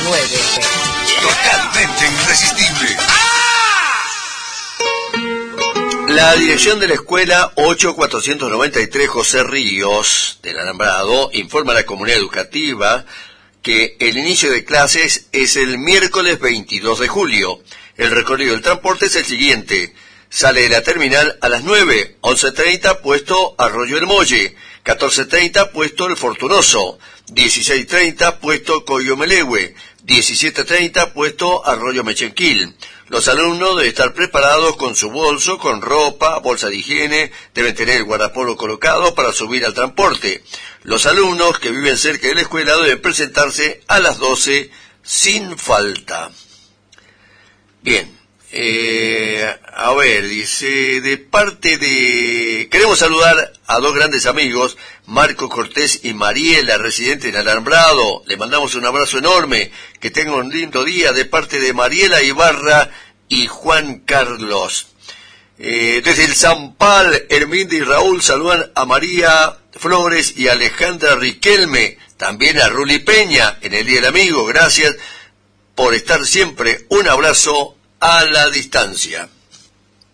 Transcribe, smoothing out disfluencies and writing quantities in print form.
9. Totalmente irresistible. La dirección de la escuela 8493 José Ríos del Alambrado informa a la comunidad educativa que el inicio de clases es el miércoles 22 de julio. El recorrido del transporte es el siguiente. Sale de la terminal a las 9, 11:30 puesto Arroyo El Molle, 14:30 puesto El Fortunoso, 16:30 puesto Coyomelehue, 17:30 puesto Arroyo Mechenquil. Los alumnos deben estar preparados con su bolso, con ropa, bolsa de higiene, deben tener el guardapolvo colocado para subir al transporte. Los alumnos que viven cerca de la escuela deben presentarse a las 12 sin falta. Bien, a ver, dice, de parte de... Queremos saludar a dos grandes amigos, Marco Cortés y Mariela, residentes en Alambrado. Le mandamos un abrazo enorme, que tengan un lindo día de parte de Mariela Ibarra y Juan Carlos. Desde el Zampal, Herminda y Raúl saludan a María Flores y Alejandra Riquelme, también a Ruli Peña en el Día del Amigo. Gracias por estar siempre. Un abrazo a la distancia.